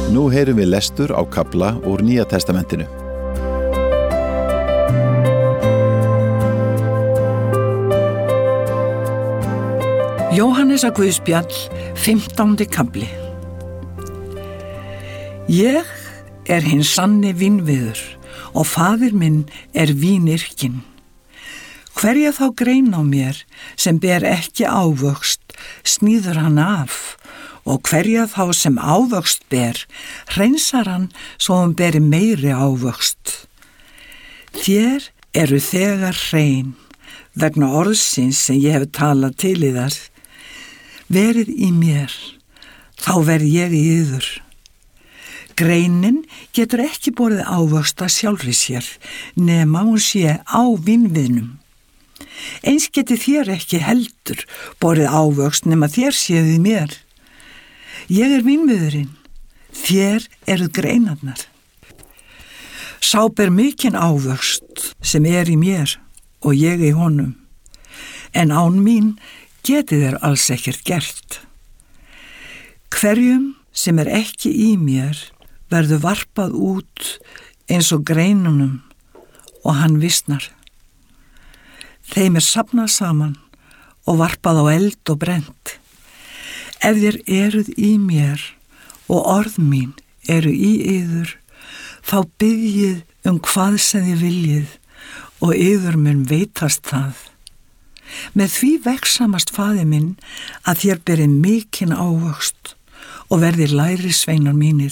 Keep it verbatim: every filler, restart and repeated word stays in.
Nú heyrum við lestur á kafla úr Nýja testamentinu. Jóhannesar Guðspjall, fimmtándi kafli. Ég er hinn sanni vínviður og faðir minn er vínyrkinn. Hverja þá grein á mér sem ber ekki ávöxt, sníður hann af, og hverja þá sem ávöxt ber, hreinsar hann svo hann beri meiri ávöxt. Þér eru þegar hrein, vegna orðsins sem ég hef talað til yðar. Verið í mér, þá verð ég í yður. Greinin getur ekki borið ávöxt að sjálfri sér, nema hún sé á vínviðnum. Eins geti þér ekki heldur borið ávöxt nema þér séð í mér. Ég er vínviðurinn, þér eru greinarnar. Sá ber mikinn ávöxt sem er í mér og ég í honum, en án mín geti þér alls ekkert gert. Hverjum sem er ekki í mér verður varpað út eins og greinunum og hann visnar. Þeim er safnað saman og varpað á eld og brennt. Ef þér eruð í mér og orð mín eru í yður, þá biðjið um hvað sem þið viljið og yður mun veitast það. Með því vegsamast faðir minn að þér berið mikinn ávöxt og verði lærisveinar mínir.